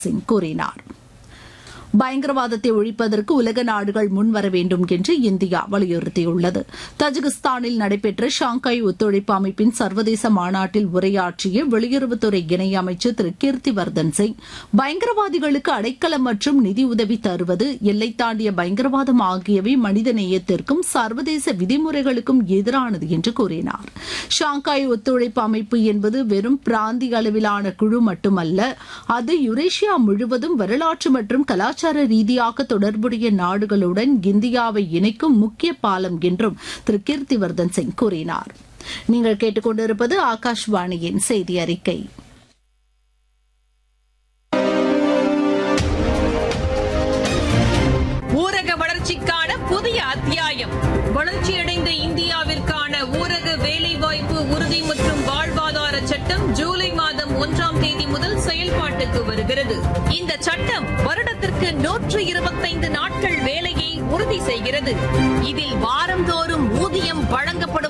சிங் கூறினார். பயங்கரவாதத்தை ஒழிப்பதற்கு உலக நாடுகள் முன்வர வேண்டும் என்று இந்தியா வலியுறுத்தியுள்ளது. தஜிகிஸ்தானில் நடைபெற்ற ஷாங்காய் ஒத்துழைப்பு அமைப்பின் சர்வதேச மாநாட்டில் உரையாற்றிய வெளியுறவுத்துறை இணையமைச்சர் திரு கீர்த்திவர்தன் சிங், பயங்கரவாதிகளுக்கு அடைக்கலம் மற்றும் நிதியுதவி தருவது, எல்லை தாண்டிய பயங்கரவாதம் ஆகியவை மனித நேயத்திற்கும் சர்வதேச விதிமுறைகளுக்கும் எதிரானது என்று கூறினார். ஷாங்காய் ஒத்துழைப்பு அமைப்பு என்பது வெறும் பிராந்திய அளவிலான குழு மட்டுமல்ல, அது யுரேஷியா முழுவதும் வரலாற்று மற்றும் கலாச்சார ரீதியாக தொடர்புடைய நாடுகளுடன் இந்தியாவை இணைக்கும் முக்கிய பாலம் என்றும் திரு கீர்த்திவர்தன் சிங் கூறினார். நீங்கள் கேட்டுக்கொண்டிருப்பது ஆகாஷ்வாணியின் செய்தி அறிக்கை. ஊரக வளர்ச்சிக்கான புதிய அத்தியாயம். வளர்ச்சியடைந்த இந்தியாவிற்கான ஊரக வேலைவாய்ப்பு உறுதி மற்றும் வாழ்வாதார சட்டம் ஜூலை மாதம் 1ஆம் தேதி முதல் செயல்பாட்டுக்கு வருகிறது. இந்த சட்டம் வருடத்திற்கு 125 நாட்கள் வேலையை உறுதி செய்கிறது. இதில் வாரந்தோறும் ஊதியம் வழங்கப்படும்